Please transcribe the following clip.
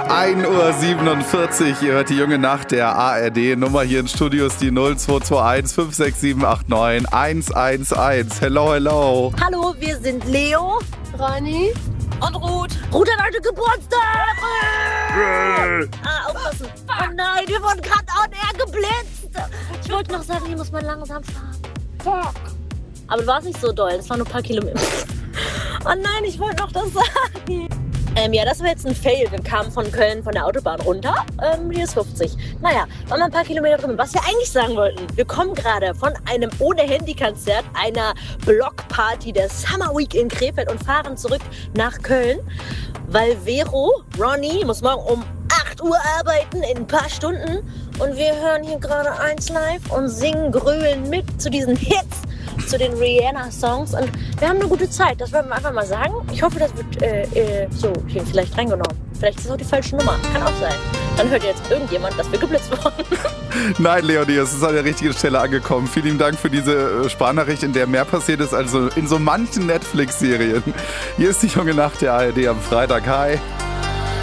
1:47 Uhr, ihr hört die junge Nacht der ARD. Nummer hier in Studios die 0221 56789 111. Hello, hello. Hallo, wir sind Leo, Rani und Ruth. Ruth hat heute Geburtstag. Aufpassen. Oh nein, wir wurden gerade on air geblitzt. Ich wollte noch sagen, hier muss man langsam fahren. Fuck. Aber du warst nicht so doll, das waren nur ein paar Kilometer. Oh nein, ich wollte noch das sagen. Ja, das war jetzt ein Fail. Wir kamen von Köln von der Autobahn runter. Hier ist 50. Naja, waren wir ein paar Kilometer drin. Was wir eigentlich sagen wollten, wir kommen gerade von einem Ohne-Handy-Konzert, einer Blockparty der Summer Week in Krefeld und fahren zurück nach Köln, weil Ronny muss morgen um 8 Uhr arbeiten, in ein paar Stunden. Und wir hören hier gerade 1 live und singen, grölen mit zu diesen Hits, zu den Rihanna-Songs. Und wir haben eine gute Zeit, das wollen wir einfach mal sagen. Ich hoffe, das wird so hier vielleicht reingenommen. Vielleicht ist es auch die falsche Nummer, kann auch sein. Dann hört jetzt irgendjemand, dass wir geblitzt wurden. Nein, Leonie, es ist an der richtigen Stelle angekommen. Vielen lieben Dank für diese Sprachnachricht, in der mehr passiert ist als in so manchen Netflix-Serien. Hier ist die junge Nacht der ARD am Freitag. Hi.